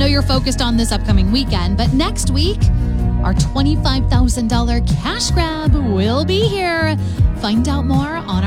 you're focused on this upcoming weekend, but next week, our $25,000 cash grab will be here. Find out more on